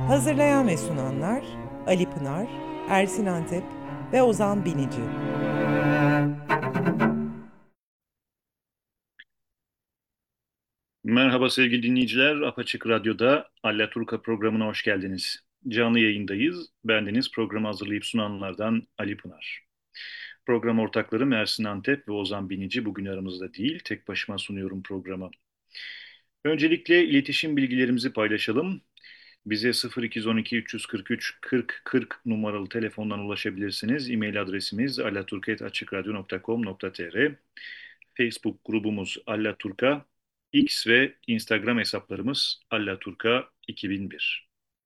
Hazırlayan ve sunanlar Ali Pınar, Ersin Antep ve Ozan Binici. Merhaba sevgili dinleyiciler. Apaçık Radyo'da Allaturka programına hoş geldiniz. Canlı yayındayız. Bendeniz programı hazırlayıp sunanlardan Ali Pınar. Program ortakları Ersin Antep ve Ozan Binici bugün aramızda değil. Tek başıma sunuyorum programı. Öncelikle iletişim bilgilerimizi paylaşalım. Bize 0212 343 40 40 numaralı telefondan ulaşabilirsiniz. E-mail adresimiz allaturka@açıkradyo.com.tr. Facebook grubumuz Allaturka, X ve Instagram hesaplarımız Allaturka 2001.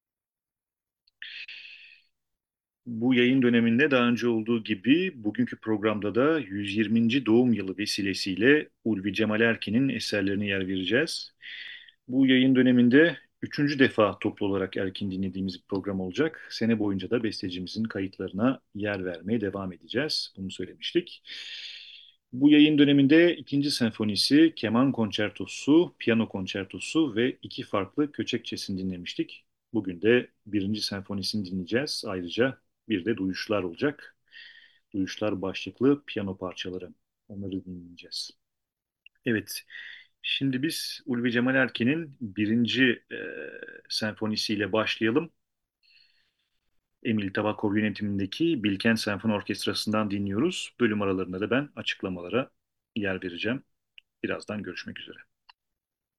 Bu yayın döneminde daha önce olduğu gibi bugünkü programda da 120. doğum yılı vesilesiyle Ulvi Cemal Erkin'in eserlerine yer vereceğiz. Bu yayın döneminde üçüncü defa toplu olarak Erkin dinlediğimiz bir program olacak. Sene boyunca da bestecimizin kayıtlarına yer vermeye devam edeceğiz. Bunu söylemiştik. Bu yayın döneminde ikinci senfonisi, keman konçertosu, piyano konçertosu ve iki farklı köçekçesini dinlemiştik. Bugün de birinci senfonisini dinleyeceğiz. Ayrıca bir de duyuşlar olacak. Duyuşlar başlıklı piyano parçaları. Onları dinleyeceğiz. Evet, şimdi biz Ulvi Cemal Erkin'in birinci senfonisiyle başlayalım. Emil Tabakov yönetimindeki Bilkent Senfoni Orkestrası'ndan dinliyoruz. Bölüm aralarında da ben açıklamalara yer vereceğim. Birazdan görüşmek üzere.